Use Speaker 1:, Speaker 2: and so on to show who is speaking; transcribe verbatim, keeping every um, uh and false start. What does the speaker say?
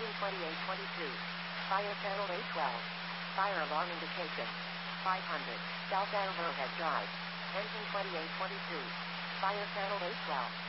Speaker 1: Engine twenty-eight twenty-two. Fire channel A twelve. Fire alarm indication. five hundred. Southbound Burrhead Drive. Engine twenty-eight twenty-two. Fire channel A twelve.